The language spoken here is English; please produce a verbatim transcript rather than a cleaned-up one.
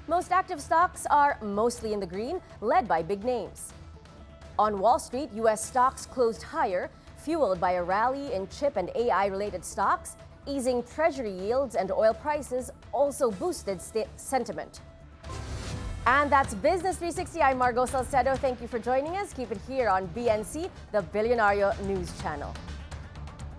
Most active stocks are mostly in the green, led by big names. On Wall Street, U S stocks closed higher, fueled by a rally in chip and A I-related stocks. Easing treasury yields and oil prices also boosted st- sentiment. And that's Business three sixty. I'm Margo Salcedo. Thank you for joining us. Keep it here on B N C, the Billionario News Channel.